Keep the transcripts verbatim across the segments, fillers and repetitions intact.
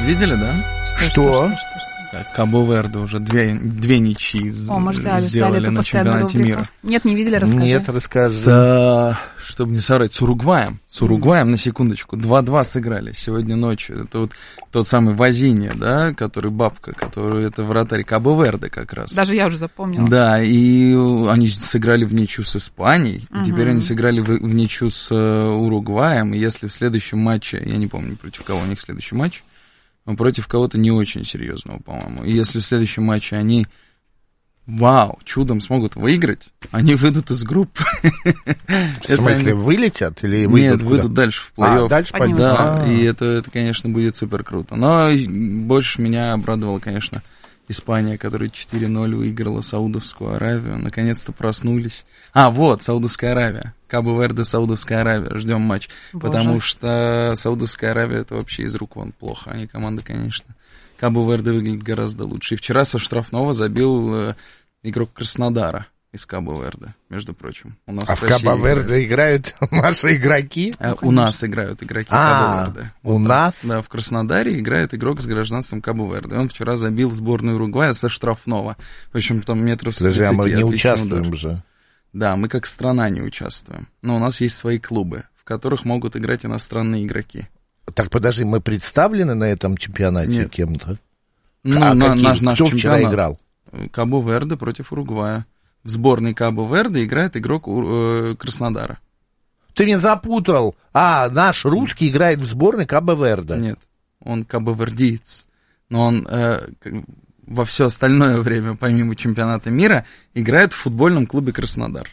Видели, да? Что? что, что, что, что? Кабо-Верде уже две, две ничьи О, мы ждали, сделали ждали, на чемпионате мира. Нет, не видели, расскажи. Нет, расскажи. С, чтобы не соврать, с Уругваем. С Уругваем, mm. на секундочку, два-два сыграли сегодня ночью. Это вот тот самый Возинья, да, который бабка, который это вратарь Кабо-Верде как раз. Даже я уже запомнила. Да, и они сыграли в ничью с Испанией, mm-hmm. и теперь они сыграли в, в ничью с Уругваем, и если в следующем матче, я не помню, против кого у них следующий матч, но против кого-то не очень серьезного, по-моему. И если в следующем матче они, вау, чудом смогут выиграть, они выйдут из группы. В смысле, вылетят или выйдут? Нет, выйдут дальше в плей-офф. А, дальше пойдут. Да, и это, это, конечно, будет супер круто. Но больше меня обрадовала, конечно, Испания, которая четыре ноль выиграла Саудовскую Аравию. Наконец-то проснулись. А, вот, Саудовская Аравия. Кабо-Верде, Саудовская Аравия. Ждем матч. Боже. Потому что Саудовская Аравия это вообще из рук вон плохо. Они команда, конечно. Кабо-Верде выглядит гораздо лучше. И вчера со штрафного забил э, игрок Краснодара из Кабо-Верде, между прочим. У нас а в Кабо-Верде играют наши игроки? А, у нас играют игроки а, Кабо-Верде. У вот, нас? Да, в Краснодаре играет игрок с гражданством Кабо-Верде. Он вчера забил сборную Уругвая со штрафного. Причем там метров с тридцати. Подожди, а мы не участвуем удар. же. Да, мы как страна не участвуем. Но у нас есть свои клубы, в которых могут играть иностранные игроки. Так, подожди, мы представлены на этом чемпионате Нет. кем-то? Ну, а на, наш, наш Кто чемпионат вчера играл? Кабо-Верде против Уругвая. В сборной Кабо-Верде играет игрок э, Краснодара. Ты меня запутал. А, наш русский играет в сборной Кабо-Верде. Нет, он кабо-вердиец. Но он э, во все остальное время, помимо чемпионата мира, играет в футбольном клубе Краснодар.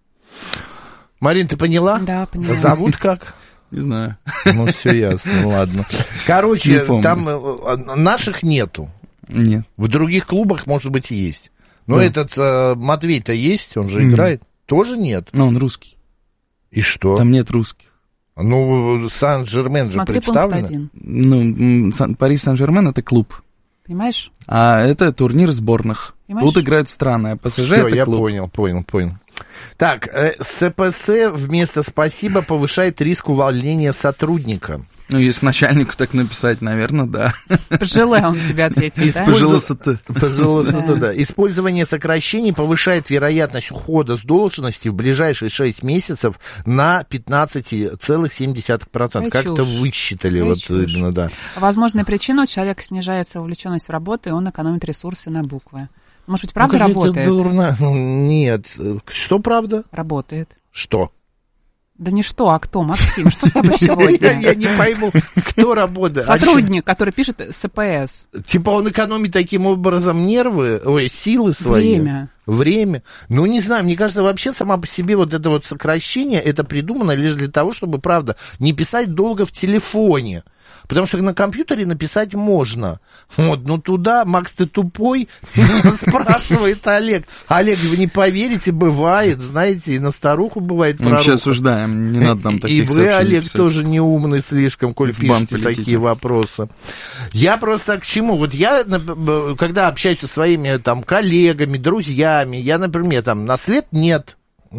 Марин, ты поняла? Да, поняла. Зовут как? Не знаю. Ну, все ясно, ладно. Короче, там наших нету. Нет. В других клубах, может быть, есть. Но да. этот э, Матвей-то есть, он же mm. играет. Тоже нет. Но он русский. И что? Там нет русских. Ну, Сан-Жермен же Смотри, представлен. Ну, Пари Сан-Жермен это клуб. Понимаешь? А это турнир сборных. Понимаешь? Тут играет страны, а ПСЖ Всё, это я клуб. понял, понял, понял. Так, э, СПС вместо «спасибо» повышает риск увольнения сотрудника. Ну, если начальнику так написать, наверное, да. Пожелай, он тебе ответит, да? Пожалуйста. Пожалуйста, да. Использование сокращений повышает вероятность ухода с должности в ближайшие шесть месяцев на пятнадцать целых семь десятых процента. Как это высчитали? Вот именно, да. Возможная причина: у человека снижается вовлеченность в работу, и он экономит ресурсы на буквы. Может быть, правда ну, работает? Это дурно. Нет. Что правда? Работает. Что? Да не что, а кто, Максим? Что с тобой сегодня? Я не пойму, кто работает. Сотрудник, который пишет СПС. Типа он экономит таким образом нервы, ой, силы свои. Время. Время. Ну, не знаю, мне кажется, вообще сама по себе вот это вот сокращение, это придумано лишь для того, чтобы, правда, не писать долго в телефоне. Потому что на компьютере написать можно. Вот, ну туда, Макс, ты тупой, спрашивает Олег. Олег, вы не поверите, бывает, знаете, и на старуху бывает проруха. Мы сейчас осуждаем, не надо нам таких сообщений. И вы, Олег, тоже не умный слишком, коль пишете такие вопросы. Я просто к чему? Вот я, когда общаюсь со своими там коллегами, друзьями, я, например, там, на след нет.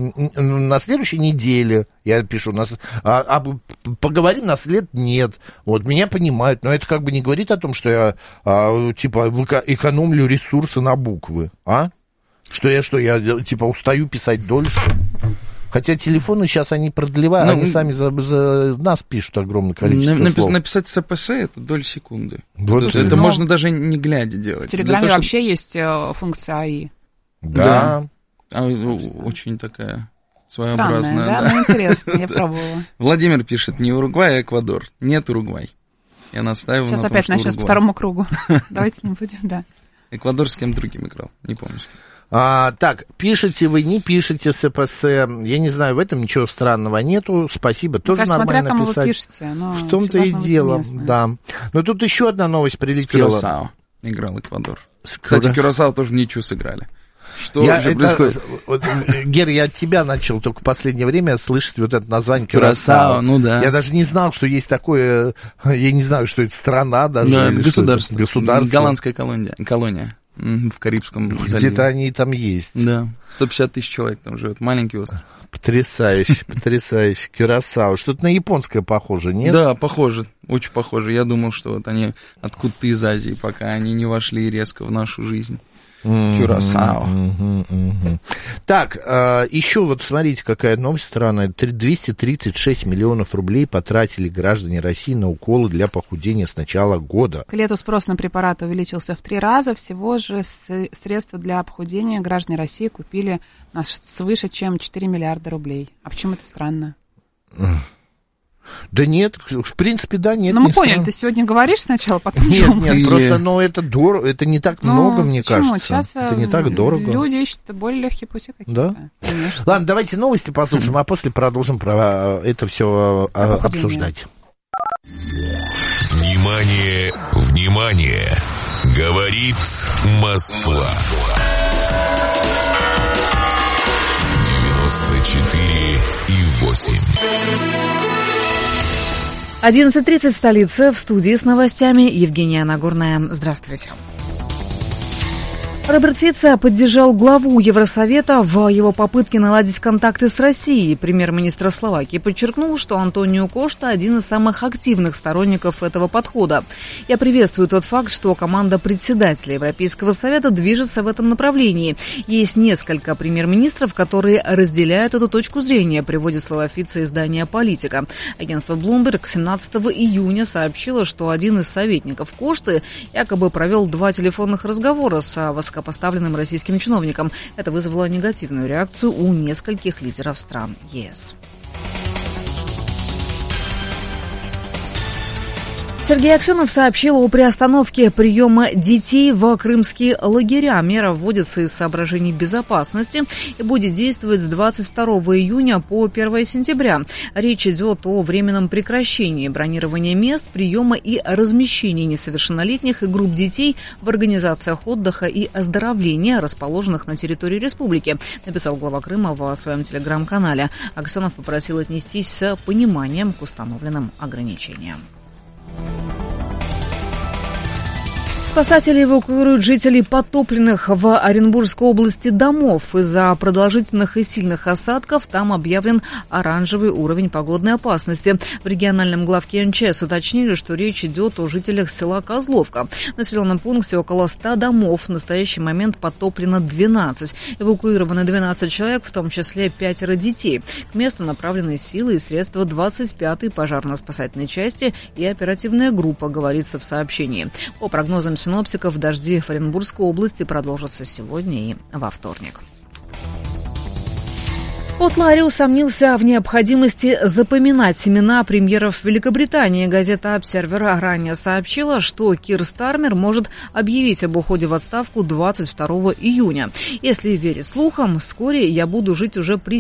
На следующей неделе я пишу, нас, а, а, поговорим на след нет. Вот, меня понимают, но это как бы не говорит о том, что я, а, типа, экономлю ресурсы на буквы, а? Что я, что я, типа, устаю писать дольше. Хотя телефоны сейчас они продлевают, ну, они сами за, за нас пишут огромное количество напис, слов. Написать СПС это доля секунды. Вот это это можно даже не глядя делать. В Телеграме того, вообще чтобы... есть э, функция АИ. Да. да. А, очень такая своеобразная. Странная, да? да? Ну, интересно, я пробовала. Владимир пишет, не Уругвай, а Эквадор. Нет Уругвай. Я настаиваю Сейчас на опять том, начнем по второму кругу. Давайте не будем, да. Эквадор с кем другим играл, не помню. А, так, пишете вы, не пишете СПС, я не знаю, в этом ничего странного нету, спасибо, тоже кажется, нормально смотря, писать. Вы пишете, но в том-то и дело, да. Но тут еще одна новость прилетела. Кюрасао играл Эквадор. Кстати, Кюрасао тоже ничью сыграли. Что я, же это, происходит? Вот, Гер, я от тебя начал только в последнее время слышать вот это название Кюрасао. Ну да. Я даже не знал, что есть такое, я не знаю, что это страна даже. Да, это государство. Государство. Голландская колония. колония. в Карибском заливе. Где-то они там есть. Да, сто пятьдесят тысяч человек там живет, маленький остров. Потрясающе, потрясающе. Кюрасао. Что-то на японское похоже, нет? Да, похоже, очень похоже. Я думал, что вот они откуда-то из Азии, пока они не вошли резко в нашу жизнь. Кюрасао. Mm-hmm, mm-hmm. Так, э, еще вот смотрите, какая новость странная. двести тридцать шесть миллионов рублей потратили граждане России на уколы для похудения с начала года. К лету спрос на препараты увеличился в три раза. Всего же средства для похудения граждане России купили на свыше чем четыре миллиарда рублей. А почему это странно? Да нет, в принципе, да, нет. Ну, мы не поняли, странно. ты сегодня говоришь сначала, потом... Нет, думаешь. нет, просто, ну, это дорого, это не так Ну, много, мне почему? кажется. Сейчас это не так дорого. Люди ищут более легкие пути какие-то. Да? Конечно. Ладно, давайте новости послушаем, а после продолжим про это все обсуждать. Внимание, внимание! Говорит Москва. девяносто четыре и восемь. одиннадцать тридцать в столице. В студии с новостями Евгения Нагорная. Здравствуйте. Роберт Фицо поддержал главу Евросовета в его попытке наладить контакты с Россией. Премьер-министр Словакии подчеркнул, что Антонио Кошта один из самых активных сторонников этого подхода. Я приветствую тот факт, что команда председателя Европейского совета движется в этом направлении. Есть несколько премьер-министров, которые разделяют эту точку зрения, приводит слова Фицо издание «Политика». Агентство Bloomberg семнадцатого июня сообщило, что один из советников Кошты якобы провел два телефонных разговора с высокопоставленным поставленным российским чиновникам. Это вызвало негативную реакцию у нескольких лидеров стран ЕС. Сергей Аксенов сообщил о приостановке приема детей в крымские лагеря. Мера вводится из соображений безопасности и будет действовать с двадцать второго июня по первого сентября. Речь идет о временном прекращении бронирования мест, приема и размещения несовершеннолетних и групп детей в организациях отдыха и оздоровления, расположенных на территории республики, написал глава Крыма в своем телеграм-канале. Аксенов попросил отнестись с пониманием к установленным ограничениям. Спасатели эвакуируют жителей потопленных в Оренбургской области домов. Из-за продолжительных и сильных осадков там объявлен оранжевый уровень погодной опасности. В региональном главке эн че эс уточнили, что речь идет о жителях села Козловка. В населенном пункте около ста домов. В настоящий момент потоплено двенадцать. Эвакуированы двенадцать человек, в том числе пятеро детей. К месту направлены силы и средства двадцать пятой пожарно-спасательной части и оперативная группа, говорится в сообщении. По прогнозам синоптиков, дожди в Оренбургской области продолжатся сегодня и во вторник. Скотт Ларри усомнился в необходимости запоминать имена премьеров Великобритании. Газета «Обсервер» ранее сообщила, что Кир Стармер может объявить об уходе в отставку двадцать второго июня. Если верить слухам, вскоре я буду жить уже при